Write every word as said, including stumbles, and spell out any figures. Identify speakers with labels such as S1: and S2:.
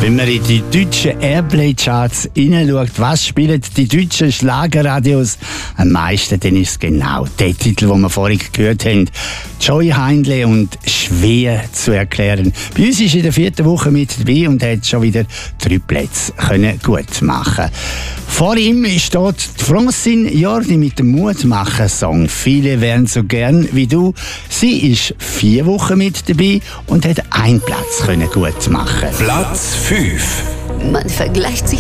S1: Wenn man in die deutschen Airplay-Charts hineinschaut, was spielen die deutschen Schlagerradios am meisten, dann ist es genau der Titel, den wir vorhin gehört haben. Joy Heindle und «Schwer zu erklären». Bei uns ist in der vierten Woche mit dabei und hat schon wieder drei Plätze können gut machen. Vor ihm steht Francine Jordi mit dem Mutmacher-Song «Viele wären so gern wie du». Sie ist vier Wochen mit dabei und hat einen Platz können gut machen.
S2: Platz fünf.
S3: Man vergleicht sich